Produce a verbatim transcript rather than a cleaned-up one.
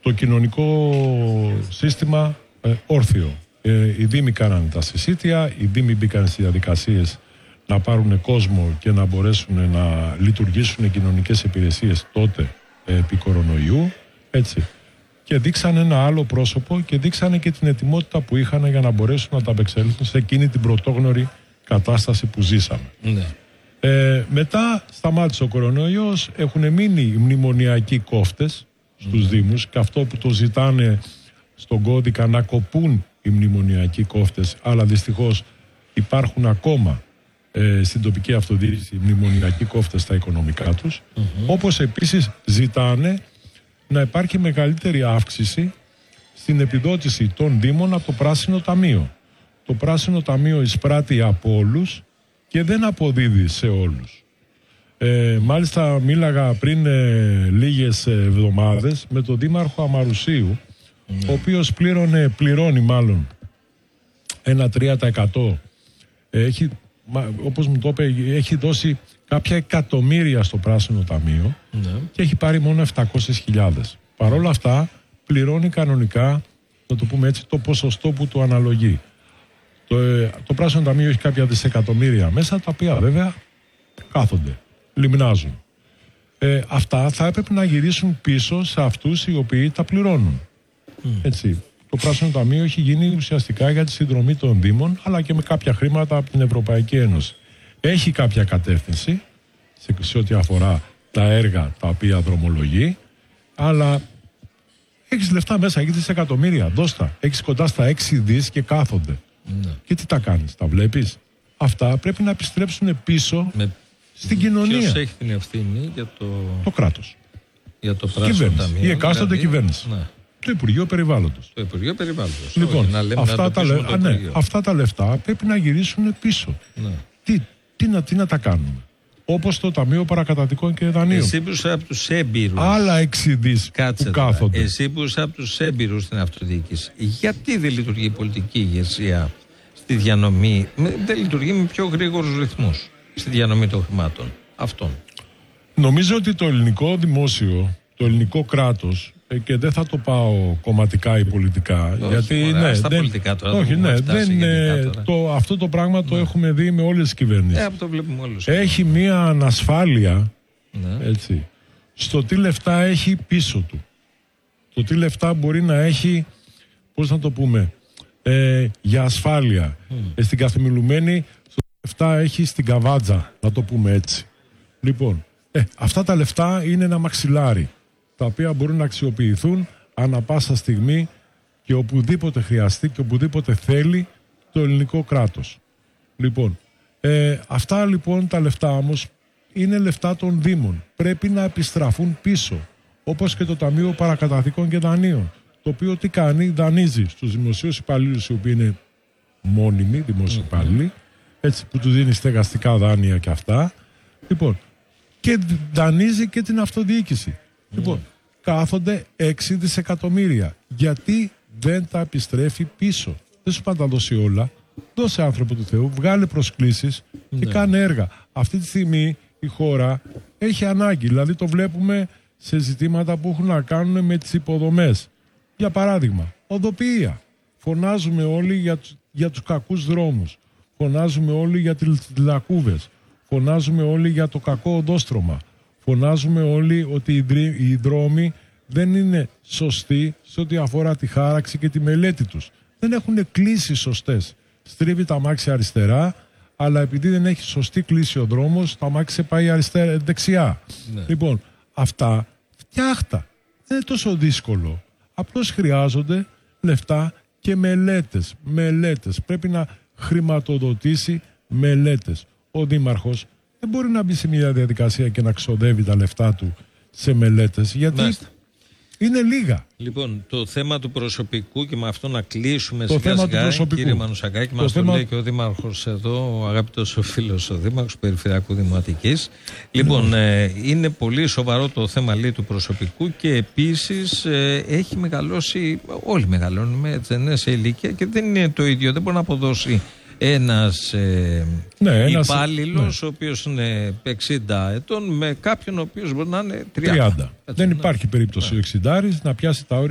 το κοινωνικό σύστημα ε, όρθιο. Ε, οι Δήμοι κάνανε τα συσίτια, οι Δήμοι μπήκαν στις διαδικασίες να πάρουν κόσμο και να μπορέσουν να λειτουργήσουν κοινωνικές υπηρεσίες τότε ε, επί κορονοϊού, έτσι. Και δείξανε ένα άλλο πρόσωπο και δείξανε και την ετοιμότητα που είχαν για να μπορέσουν να τα απεξέλθουν σε εκείνη την πρωτόγνωρη κατάσταση που ζήσαμε. Ναι. Ε, μετά σταμάτησε ο κορονοϊός, έχουν μείνει οι μνημονιακοί κόφτες στους ναι. Δήμους και αυτό που το ζητάνε στον κώδικα να κοπούν οι μνημονιακοί κόφτες, αλλά δυστυχώς υπάρχουν ακόμα ε, στην τοπική αυτοδιοίκηση μνημονιακοί κόφτες στα οικονομικά τους, mm-hmm. όπως επίσης ζητάνε να υπάρχει μεγαλύτερη αύξηση στην επιδότηση των Δήμων από το Πράσινο Ταμείο. Το Πράσινο Ταμείο εισπράττει από όλους και δεν αποδίδει σε όλους. Ε, μάλιστα μίλαγα πριν ε, λίγες εβδομάδες με τον Δήμαρχο Αμαρουσίου, mm. ο οποίος πλήρωνε, πληρώνει μάλλον ένα τρία τοις εκατό. Έχει, όπως μου το είπε, έχει δώσει κάποια εκατομμύρια στο Πράσινο Ταμείο mm. και έχει πάρει μόνο επτακόσιες χιλιάδες. Παρ' όλα αυτά πληρώνει κανονικά, να το πούμε έτσι, το ποσοστό που του αναλογεί. Το, ε, το Πράσινο Ταμείο έχει κάποια δισεκατομμύρια μέσα, τα οποία βέβαια κάθονται, λιμνάζουν. Ε, αυτά θα έπρεπε να γυρίσουν πίσω σε αυτούς οι οποίοι τα πληρώνουν. Mm. Έτσι. Το Πράσινο Ταμείο έχει γίνει ουσιαστικά για τη συνδρομή των Δήμων, αλλά και με κάποια χρήματα από την Ευρωπαϊκή Ένωση. Έχει κάποια κατεύθυνση σε, σε ό,τι αφορά τα έργα τα οποία δρομολογεί, αλλά έχεις λεφτά μέσα, έχεις δισεκατομμύρια, δώστα. Έχεις κοντά στα έξι δις και κάθονται. Ναι. Και τι τα κάνεις, τα βλέπεις? Αυτά πρέπει να επιστρέψουν πίσω με... στην κοινωνία. Ποιος έχει την ευθύνη για το... Το κράτος. Για το Πράσινο Ταμείο. Η εκάστοτε δηλαδή... κυβέρνηση. Ναι. Το Υπουργείο Περιβάλλοντος. Το Υπουργείο Περιβάλλοντος. Λοιπόν, Όχι, αυτά, τα λε... Α, ναι, αυτά τα λεφτά πρέπει να γυρίσουν πίσω. Ναι. Τι, τι, να, τι να τα κάνουμε? Όπως το Ταμείο Παρακαταθήκων και Δανείων. Εσύ που είσαι από τους έμπειρους. Άλλα έξι δις που κάθονται. Εσύ που είσαι από τους έμπειρους στην αυτοδιοίκηση. Γιατί δεν λειτουργεί η πολιτική ηγεσία στη διανομή? Δεν λειτουργεί με πιο γρήγορους ρυθμούς στη διανομή των χρημάτων αυτών? Νομίζω ότι το ελληνικό δημόσιο, το ελληνικό κράτος, και δεν θα το πάω κομματικά ή πολιτικά, όχι, γιατί ωραία, ναι, στα δεν, πολιτικά τώρα, όχι, ναι, δεν, το, αυτό το πράγμα ναι. το έχουμε δει με όλες τις κυβερνήσεις. Ε, το βλέπουμε όλους. Έχει μία ανασφάλεια, ναι. έτσι, στο τι λεφτά έχει πίσω του. Το τι λεφτά μπορεί να έχει, πώς να το πούμε, ε, για ασφάλεια. Mm. Ε, στην καθημιλουμένη, στο λεφτά έχει στην καβάτζα, να το πούμε έτσι. Λοιπόν, ε, αυτά τα λεφτά είναι ένα μαξιλάρι, τα οποία μπορούν να αξιοποιηθούν ανά πάσα στιγμή και οπουδήποτε χρειαστεί και οπουδήποτε θέλει το ελληνικό κράτος. Λοιπόν, ε, αυτά λοιπόν τα λεφτά όμως είναι λεφτά των Δήμων. Πρέπει να επιστραφούν πίσω, όπως και το Ταμείο Παρακαταθήκων και Δανείων, το οποίο τι κάνει? Δανείζει στους δημοσίους υπαλλήλους, οι οποίοι είναι μόνιμοι δημόσιοι υπάλληλοι, έτσι, που του δίνει στεγαστικά δάνεια και αυτά. Λοιπόν, και δανείζει και την αυτοδιοίκηση. Mm. Λοιπόν, κάθονται έξι δισεκατομμύρια. Γιατί δεν τα επιστρέφει πίσω? Δεν σου πάντα δώσει όλα. Δώσε, άνθρωπο του Θεού, βγάλε προσκλήσεις και mm. κάνε έργα. Αυτή τη στιγμή η χώρα έχει ανάγκη. Δηλαδή το βλέπουμε σε ζητήματα που έχουν να κάνουν με τις υποδομές. Για παράδειγμα, οδοποιία. Φωνάζουμε όλοι για, για τους κακούς δρόμους. Φωνάζουμε όλοι για τις λακκούβες. Φωνάζουμε όλοι για το κακό οδόστρωμα. Φωνάζουμε όλοι ότι οι δρόμοι δεν είναι σωστοί σε ό,τι αφορά τη χάραξη και τη μελέτη τους. Δεν έχουν κλείσει σωστές. Στρίβει τα αμάξια αριστερά, αλλά επειδή δεν έχει σωστή κλίση ο δρόμος, τα αμάξια πάει αριστερά, δεξιά. Ναι. Λοιπόν, αυτά φτιάχτα. Δεν είναι τόσο δύσκολο. Απλώς χρειάζονται λεφτά και μελέτες. Μελέτες. Πρέπει να χρηματοδοτήσει μελέτες. Ο Δήμαρχος δεν μπορεί να μπει σε μια διαδικασία και να ξοδεύει τα λεφτά του σε μελέτες, γιατί Μάλιστα. είναι λίγα. Λοιπόν, το θέμα του προσωπικού, και με αυτό να κλείσουμε το σιγά σιγά, κύριε Μανουσακάκη, μας το θέμα... λέει και ο Δήμαρχος εδώ, ο αγαπητός ο φίλος ο Δήμαρχος Περιφερειακού Δημοτικής. Λοιπόν, mm. ε, είναι πολύ σοβαρό το θέμα, λέει, του προσωπικού, και επίσης ε, έχει μεγαλώσει, όλοι μεγαλώνουμε, έτσι, σε ηλικία, και δεν είναι το ίδιο, δεν μπορεί να αποδώσει ένας, ε, ναι, ένας υπάλληλος, ναι. ο οποίος είναι εξήντα ετών, με κάποιον ο οποίος μπορεί να είναι τριάντα. τριάντα. Δεν ναι. υπάρχει περίπτωση ναι. ο εξηντάρης να πιάσει τα όρια